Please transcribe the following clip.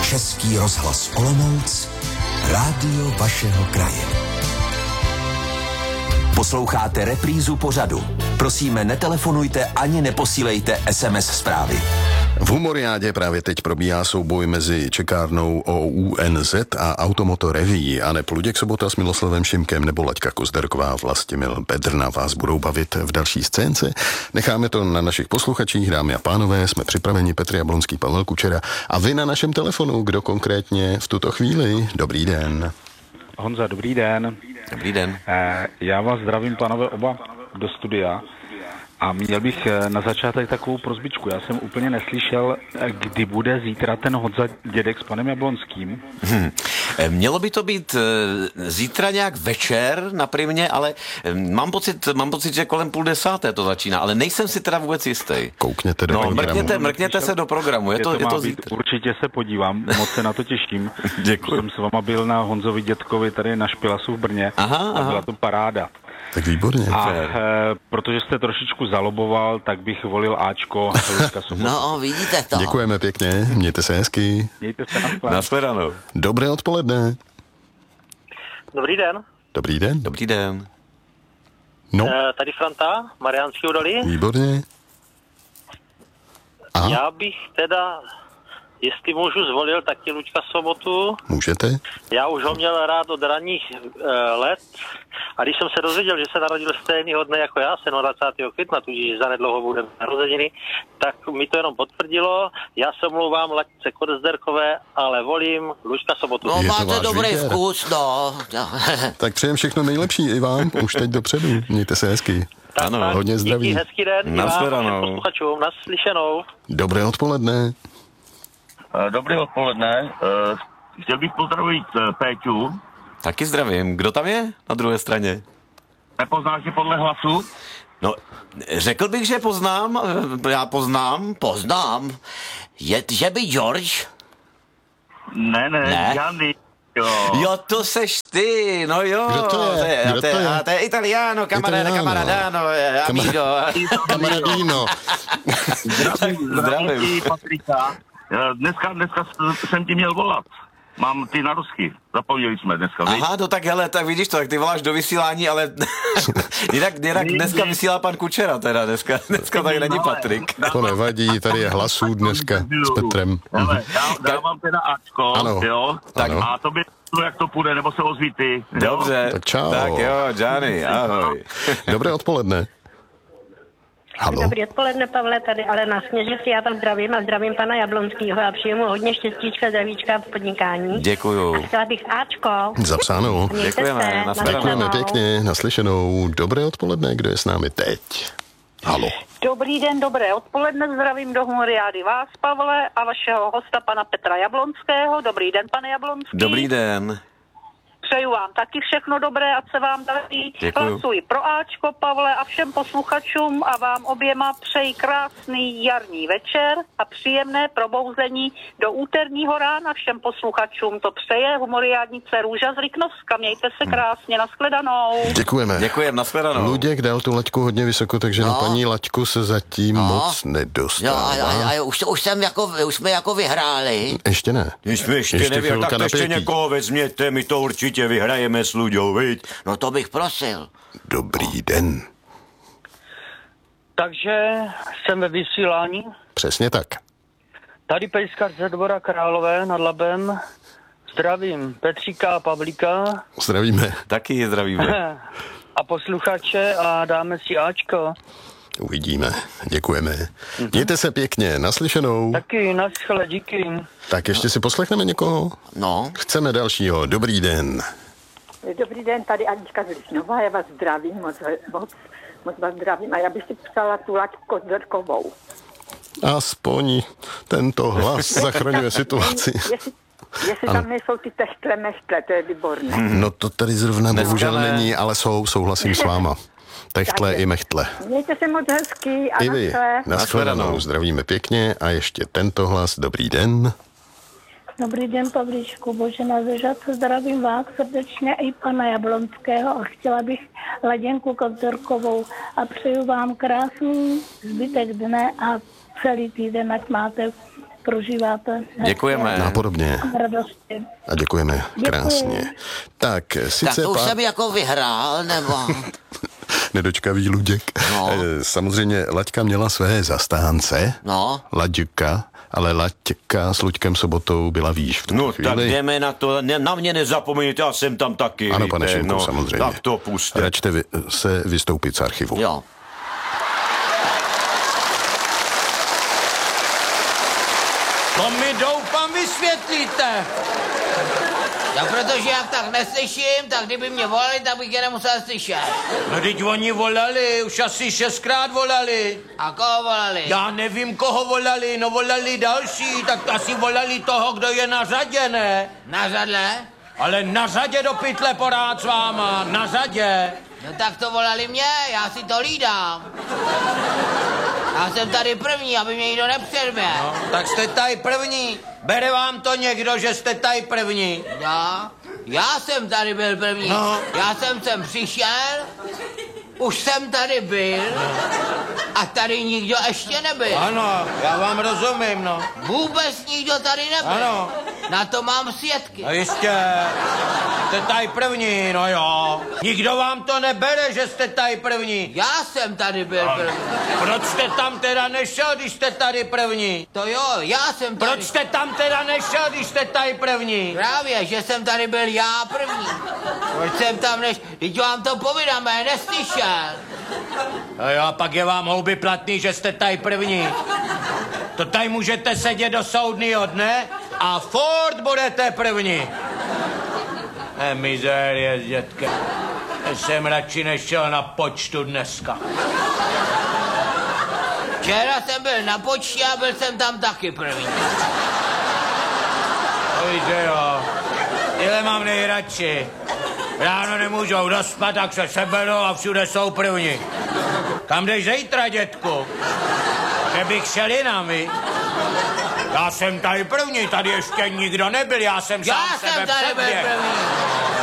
Český rozhlas Olomouc, rádio vašeho kraje. Posloucháte reprízu pořadu. Prosíme, netelefonujte ani neposílejte SMS zprávy. V Humoriádě právě teď probíhá souboj mezi čekárnou OUNZ a Automoto Reví. Aneb Luděk Sobota s Miloslavem Šimkem nebo Laďka Kozderková, Vlastimil Bedrna vás budou bavit v další scénce. Necháme to na našich posluchačích, dámy a pánové, jsme připraveni, Petr Jablonský, Pavel Kučera. A vy na našem telefonu, kdo konkrétně v tuto chvíli? Dobrý den. Honza, dobrý den. Dobrý den. Já vás zdravím, pánové, oba do studia. A měl bych na začátek takovou prosbičku. Já jsem úplně neslyšel, kdy bude zítra ten Honza Dědek s panem Jablonským. Mělo by to být zítra nějak večer na Primě, ale mám pocit, že kolem 9:30 to začíná, ale nejsem si teda vůbec jistý. Koukněte do programu. Mrkněte se do programu, je to zítra. Určitě se podívám, moc se na to těším. Děkuji. Jsem s váma byl na Honzovi Dětkovi tady na Špilasu v Brně. Aha. Byla to paráda. Tak výborně. A protože jste trošičku zaloboval, tak bych volil Ačko. No, vidíte to. Děkujeme pěkně, mějte se hezky. Mějte se nashledanou. Dobré odpoledne. Dobrý den. Dobrý den. Dobrý den. No. Tady Franta, Mariánský Údolí. Výborně. Aha. Já bych teda, jestli můžu, zvolil taky Luďka Sobotu. Můžete. Já už ho měl rád od ranních let. A když jsem se dozvěděl, že se narodil stejného dne jako já, 27. května, tudíž zanedlouho bude narozeniny, tak mi to jenom potvrdilo. Já se omlouvám Laďce Kozderkové, ale volím Luďka Sobotu. No, máte dobrý vkus, no. Tak přejem všechno nejlepší i vám, už teď dopředu. Mějte se hezky. Ano, hodně zdraví. Díky, hezký den. Nashledanou. Posluchačům, naslyšenou. Dobré odpoledne. Dobré odpoledne. Chtěl bych pozdravit Péťu. Taky zdravím. Kdo tam je na druhé straně? Nepoznáš je podle hlasu? No, řekl bych, že poznám. Já poznám. Že by George? Ne, Gianni. Jo, to seš ty, no jo. Kdo to je? To je Italiano, camaradano, amigo. Kamaradino. Zdravím. Patrika. Dneska jsem ti měl volat. Mám ty narozky. Zapomněli jsme dneska. Aha, no tak hele, tak vidíš to, tak ty voláš do vysílání, ale jinak dneska vysílá pan Kučera teda, dneska tak není Patrik. To nevadí, tady je hlasů dneska s Petrem. Hele, dávám teda Ačko, ano. Jo? Tak ano. a to by jak to půjde, nebo se ozví ty. Dobře, tak čau. Tak jo, Gianni, ahoj. Dobré odpoledne. Halo. Dobrý odpoledne, Pavle, tady Alena Sněžec, já tam zdravím a zdravím pana Jablonského a přeju mu hodně štěstíčka, zdravíčka v podnikání. Děkuju. A chtěla bych Ačko. Zapsáno. Děkujeme, Děkujeme pěkně, naslyšenou. Dobré odpoledne, kdo je s námi teď? Halo. Dobrý den, dobré odpoledne, zdravím do Humoriády vás, Pavle, a vašeho hosta, pana Petra Jablonského. Dobrý den, pane Jablonský. Dobrý den. Přeju vám taky všechno dobré, ať se vám daří. Hlasuji pro Ačko, Pavle, a všem posluchačům a vám oběma přeji krásný jarní večer a příjemné probouzení do úterního rána. Všem posluchačům to přeje humoriádnice Růža z Ryknovska. Mějte se krásně, nashledanou. Děkujeme, nashledanou. Luděk dal tu laťku hodně vysoko, takže na paní Laťku se zatím moc nedostává. Jo, už jsme jako vyhráli. Ještě ne. Ještě nevím, tak ještě někoho vezměte, my to určitě vyhrajeme s Luďou, viď? No to bych prosil. Dobrý den. Takže jsem ve vysílání. Přesně tak. Tady pejskař ze Dvora Králové nad Labem. Zdravím Petříka a Pavlíka. Zdravíme. Taky zdravíme. A posluchače a dáme si Ačko. Uvidíme. Děkujeme. Mějte se pěkně. Naslyšenou. Taky naschle, díky. Tak ještě si poslechneme někoho? No. Chceme dalšího. Dobrý den. Dobrý den, tady Anička z Lišnova, já vás zdravím, moc vás zdravím a já bych si psala tu Laďku Kozderkovou. Aspoň tento hlas zachraňuje situaci. Jestli tam nejsou ty techtle, to je výborné. No to tady zrovna bohužel není, ale souhlasím s váma. Techtle i mechtle. Mějte se moc hezky a i vy. Nashledanou. Zdravíme pěkně a ještě tento hlas. Dobrý den. Dobrý den, Pavlíčku, Božena Zežat, zdravím vás srdečně i pana Jablonského a chtěla bych Laděnku Kozderkovou a přeju vám krásný zbytek dne a celý týden, ať máte prožíváte. Děkujeme. Nápodobně. Radosti. A děkujeme krásně. Tak, sice Tak to už jsem jako vyhrál, nebo? Nedočkavý Luděk. No. Samozřejmě Laďka měla své zastánce. No. Laďka, ale Laďka s Luďkem Sobotou byla výš v tu No chvíli. tak jdeme na to, na mě nezapomeňte, já jsem tam taky. Ano, víte, pane Šimku, samozřejmě. Tak to puste. Račte se vystoupit z archivu. Jo. To mi doufám vysvětlíte. No protože jak tak neslyším, tak kdyby mě volali, tak bych je nemusel slyšet. No teď oni volali, už asi 6krát volali. A koho volali? Já nevím, koho volali, no volali další, tak asi volali toho, kdo je na řadě, ne? Na řadle? Ale na řadě do pytle porád s váma, na řadě. No tak to volali mě, já si to hlídám. Já jsem tady první, aby mě nikdo nepředměl. No, tak jste tady první. Bere vám to někdo, že jste tady první? Já jsem tady byl první. No. Já jsem sem přišel, už jsem tady byl a tady nikdo ještě nebyl. Ano, já vám rozumím, no. Vůbec nikdo tady nebyl. Ano. Na to mám svědky. No jistě, jste tady první, no jo. Nikdo vám to nebere, že jste tady první. Já jsem tady byl první. Proč jste tam teda nešel, když jste tady první? To jo, já jsem tady. Proč jste tam teda nešel, když jste tady první? Právě, že jsem tady byl já první. Proč jsem tam Teď vám to povídám, já neslyšel. No jo, pak je vám houby platný, že jste tady první. To tady můžete sedět do soudnýho dne a furt budete první. Mizérie, dětke. Jsem radši nešel na počtu dneska. Včera jsem byl na počtě a byl jsem tam taky první. Víte jo, tyhle mám nejradši. Ráno nemůžou dospat, tak se seberou a všude jsou první. Kam jdeš zítra, dětku? Že bych šel jinam, vy? Já jsem tady první, tady ještě nikdo nebyl, já jsem sám sebe Já jsem tady byl předběhl. první.